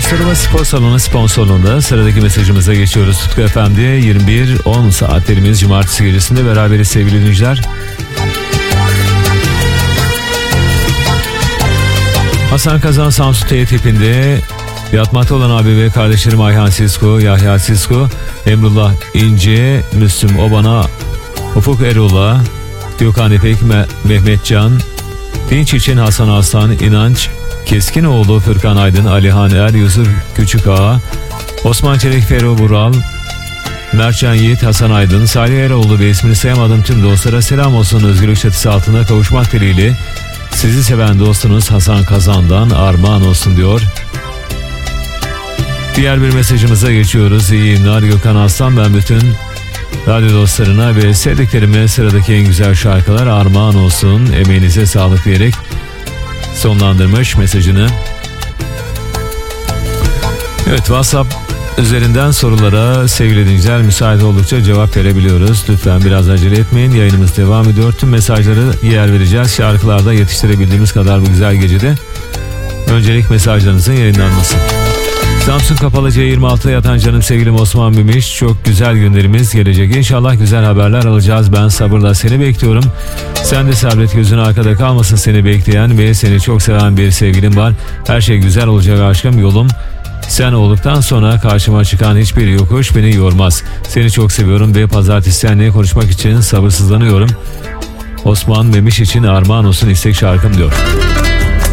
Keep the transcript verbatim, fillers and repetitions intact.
Dostlarıma Spor Salonu sponsorluğunda sıradaki mesajımıza geçiyoruz. Tutku F M'de yirmi bir on saatlerimiz cumartesi gecesinde beraberiz sevgili dinleyiciler. Hasan Kazan Samsun T tipinde yatmakta olan abi ve kardeşlerim Ayhan Sisko, Yahya Sisko, Emrullah İnce, Müslüm Obana, Ufuk Erol'a, Gökhan İpek, Me- Mehmet Can, Dinç için Hasan Aslan, İnanç Keskinoğlu, Fırkan Aydın, Alihan Er, Yusuf Küçükağa, Osman Çelik, Ferro Bural, Mertcan Yiğit, Hasan Aydın, Salih Eroğlu ve ismini sayamadığım tüm dostlara selam olsun. Özgürlük çatısı altında kavuşmak dileğiyle sizi seven dostunuz Hasan Kazan'dan armağan olsun diyor. Diğer bir mesajımıza geçiyoruz. İyi yayınlar Gökhan Aslan, ben bütün radyo dostlarına ve sevdiklerime sıradaki en güzel şarkılar armağan olsun. Emeğinize sağlık diyerek sonlandırmış mesajını. Evet, WhatsApp üzerinden sorulara sevgili dinleyiciler müsait oldukça cevap verebiliyoruz. Lütfen biraz acele etmeyin. Yayınımız devam ediyor. Tüm mesajları yer vereceğiz. Şarkılarda yetiştirebildiğimiz kadar bu güzel gecede. Öncelik mesajlarınızın yayınlanması. Samsun Kapalı C yirmi altıda yatan canım sevgilim Osman Mümiş. Çok güzel günlerimiz gelecek. İnşallah güzel haberler alacağız. Ben sabırla seni bekliyorum. Sen de sabret, gözün arkada kalmasın seni bekleyen ve seni çok seven bir sevgilim var. Her şey güzel olacak aşkım, yolum sen olduktan sonra karşıma çıkan hiçbir yokuş beni yormaz. Seni çok seviyorum ve pazartesi seninle konuşmak için sabırsızlanıyorum. Osman Memiş için armağan olsun istek şarkım diyor.